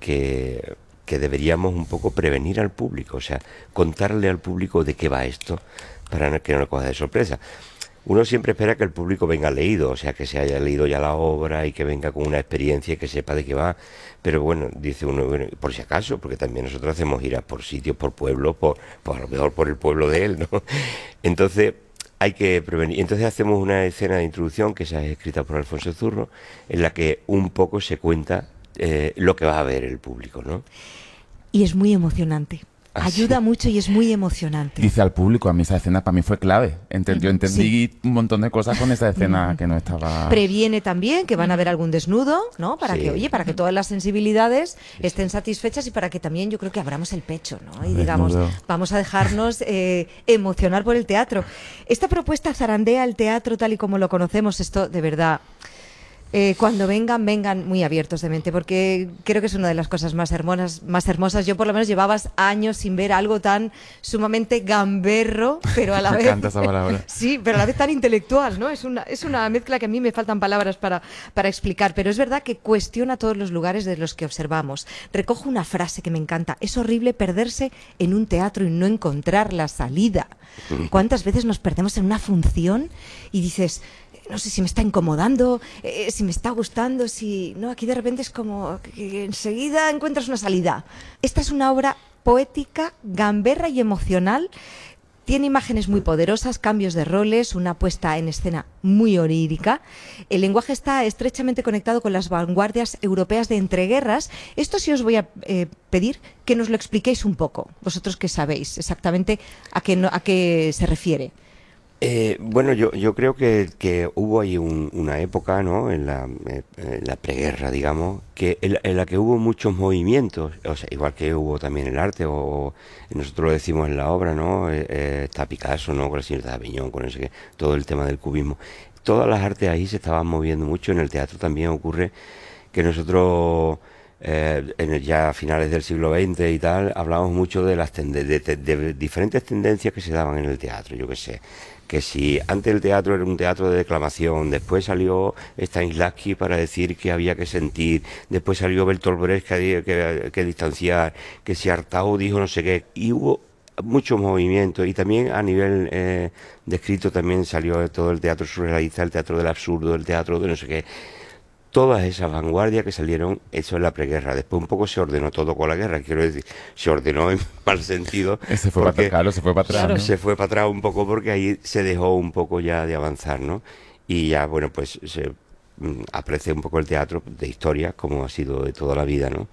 que deberíamos un poco prevenir al público, o sea, contarle al público de qué va esto, para que no lo coja de sorpresa. Uno siempre espera que el público venga leído, o sea, que se haya leído ya la obra y que venga con una experiencia y que sepa de qué va. Pero bueno, dice uno, bueno, por si acaso, porque también nosotros hacemos giras por sitios, por pueblos, por a lo mejor por el pueblo de él, ¿no? Entonces hay que prevenir. Entonces hacemos una escena de introducción que esa es escrita por Alfonso Zurro, en la que un poco se cuenta lo que va a ver el público, ¿no? Y es muy emocionante. Así. Ayuda mucho y es muy emocionante. Dice al público, a mí esa escena para mí fue clave. Yo entendí un montón de cosas con esa escena que no estaba... Previene también que van a ver algún desnudo, ¿no? Para que, oye, para que todas las sensibilidades estén satisfechas y para que también yo creo que abramos el pecho, ¿no? Y digamos, vamos a dejarnos emocionar por el teatro. Esta propuesta zarandea el teatro tal y como lo conocemos, esto de verdad... cuando vengan muy abiertos de mente, porque creo que es una de las cosas más hermosas. Yo por lo menos llevabas años sin ver algo tan sumamente gamberro, pero a la vez... Me encanta esa palabra. Sí, pero a la vez tan intelectual, ¿no? Es una mezcla que a mí me faltan palabras para explicar, pero es verdad que cuestiona todos los lugares de los que observamos. Recojo una frase que me encanta: es horrible perderse en un teatro y no encontrar la salida. ¿Cuántas veces nos perdemos en una función y dices... no sé si me está incomodando, si me está gustando, si... No, aquí de repente es como que enseguida encuentras una salida. Esta es una obra poética, gamberra y emocional. Tiene imágenes muy poderosas, cambios de roles, una puesta en escena muy onírica. El lenguaje está estrechamente conectado con las vanguardias europeas de entreguerras. Esto sí os voy a pedir que nos lo expliquéis un poco, vosotros que sabéis exactamente a qué se refiere. Bueno, yo creo que hubo ahí una época, ¿no? En la preguerra, digamos, en la que hubo muchos movimientos, o sea, igual que hubo también el arte, o nosotros lo decimos en la obra, ¿no? Está Picasso, ¿no? Con la señorita de Aviñón, con ese, todo el tema del cubismo. Todas las artes ahí se estaban moviendo mucho. En el teatro también ocurre que nosotros... ya a finales del siglo XX y tal, hablábamos mucho de las de diferentes tendencias que se daban en el teatro. Yo qué sé, que si antes el teatro era un teatro de declamación, después salió Stanislavski para decir que había que sentir, después salió Bertolt Brecht que distanciar, que si Artaud dijo no sé qué, y hubo muchos movimientos. Y también a nivel de escrito también salió todo el teatro surrealista, el teatro del absurdo, el teatro de no sé qué. Todas esas vanguardias que salieron, eso es la preguerra. Después un poco se ordenó todo con la guerra, quiero decir, se ordenó en mal sentido. Se fue para atrás, se fue para atrás. Claro, ¿no? se fue para atrás un poco porque ahí se dejó un poco ya de avanzar, ¿no? Y ya, bueno, pues se aprecia un poco el teatro de historia, como ha sido de toda la vida, ¿no?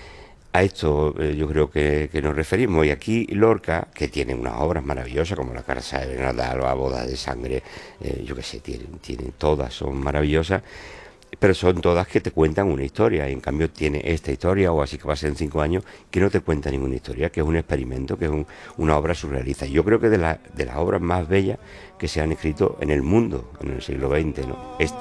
A esto yo creo que nos referimos. Y aquí Lorca, que tiene unas obras maravillosas, como La Casa de Nadal, La Boda de Sangre, yo qué sé, tienen todas, son maravillosas. Pero son todas que te cuentan una historia, y en cambio tiene esta historia, o así que pasa en 5 años, que no te cuenta ninguna historia, que es un experimento, que es una obra surrealista. Yo creo que de las obras más bellas que se han escrito en el mundo, en el siglo XX, ¿no? Esta.